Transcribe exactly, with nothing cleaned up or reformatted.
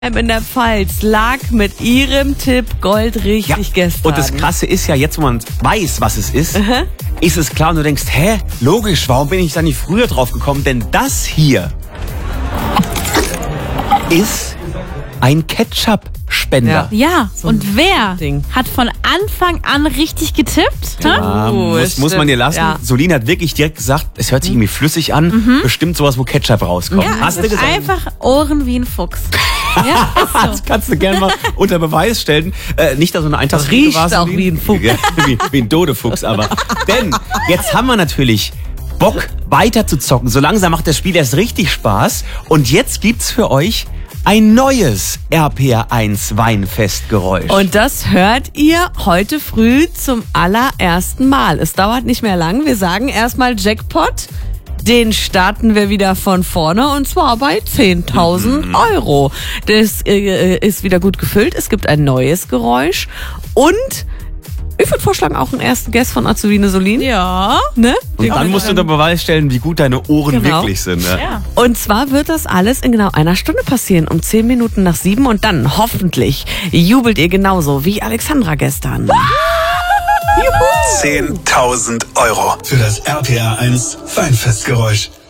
in der Pfalz lag mit ihrem Tipp Gold richtig Ja, gestern. und das Krasse ist ja, jetzt wo man weiß, was es ist, Aha. ist es klar und du denkst, hä, logisch, warum bin ich da nicht früher drauf gekommen? Denn das hier ist ein Ketchup-Spender. Ja, So und ein wer Ding. hat von Anfang an richtig getippt? Hä? Ja, Oh, muss, muss man dir lassen. ja. Solin hat wirklich direkt gesagt, es hört sich irgendwie flüssig an. Bestimmt sowas, wo Ketchup rauskommt. Ja, Hast du gesagt? einfach Ohren wie ein Fuchs. Ja, ist Das so. kannst du gerne mal unter Beweis stellen. Äh, nicht, dass so eine Eintagsfliege Riecht war. auch Solin. wie ein Fuchs. Ja, wie, wie ein Dodefuchs, aber. Denn jetzt haben wir natürlich Bock weiter zu zocken. So langsam macht das Spiel erst richtig Spaß. Und jetzt gibt's für euch ein neues R P R eins Weinfestgeräusch. Und das hört ihr heute früh zum allerersten Mal. Es dauert nicht mehr lang. Wir sagen erstmal Jackpot. Den starten wir wieder von vorne und zwar bei zehntausend Euro. Das äh, ist wieder gut gefüllt. Es gibt ein neues Geräusch und ich würde vorschlagen, auch einen ersten Guest von Azurine Solin. Ja. Ne? Und dann musst du unter Beweis stellen, wie gut deine Ohren Genau. wirklich sind. Ne? Ja. Und zwar wird das alles in genau einer Stunde passieren, um zehn Minuten nach sieben. Und dann hoffentlich jubelt ihr genauso wie Alexandra gestern. zehntausend Euro für das R P R eins Weinfestgeräusch.